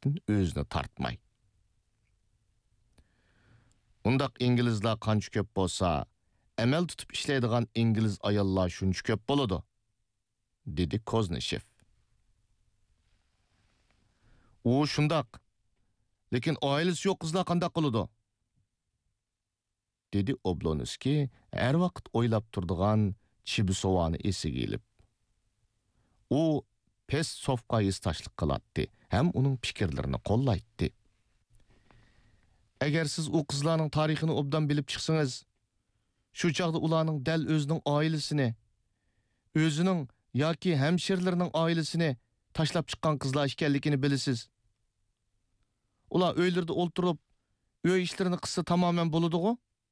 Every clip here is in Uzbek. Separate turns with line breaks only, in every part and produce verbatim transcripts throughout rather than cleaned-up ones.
qilishdan o'zini tortmay. Undaq inglizlar qancha ko'p bo'lsa, amal tutib ishlaydigan ingliz ayollar shuncha ko'p bo'ladi, dedi Koznishev. U shundaq, lekin oilasi yo'q qizlar qanday qiladi? dedi Oblonskiy har vaqt o'ylab turadigan Chibisovani esiga ilib. U Pestsovga yistashlik qiladi ham uning fikrlarini qo'llaydi. Agar siz u qizlarning tarixini obdan bilib chiqsangiz, shu chaqda ularning dal o'zining oilasini, o'zining yoki hamshirlarining oilasini tashlab chiqqan qizlar ekanligini bilasiz. Ular uylarda o'ltirib, uy ishlarini qilsa tamoman bo'ladi-ku.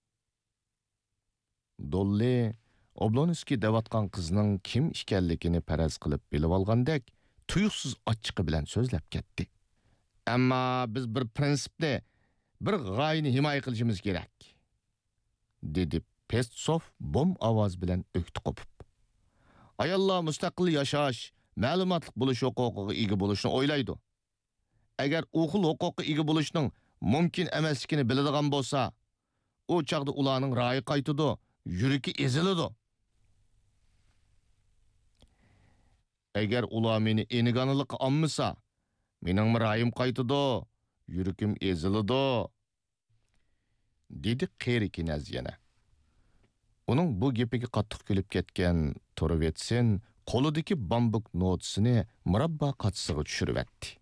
Dolly Oblonskiy devatgan qizning kim ekanligini faraz qilib bilib olgandek, tuyuqsiz ochiqi bilan so'zlab ketdi. Ammo biz bir prinsipni, bir g'oyani himoya qilishimiz kerak, dedi Pestsov bom ovoz bilan o'kti qopib. Ayollar mustaqil yashash, ma'lumotli bo'lish huquqiga ega bo'lishni o'ylaydi. Agar u xil huquqqa ega bo'lishning mumkin emasligini biladigan bo'lsa, u chaqda ularning ra'yi qaytidi, yuragi eziladi. Agar ular meni eniganlikqa olmasa, mening ra'yim qaytidi, yuragim eziladi, dedi qeri kinaz yana. Uning bu gapiga qattiq kulib ketgan To'rovetsen qo'lidagi bambuk notisini murabbo qatsisiga tushirib etdi.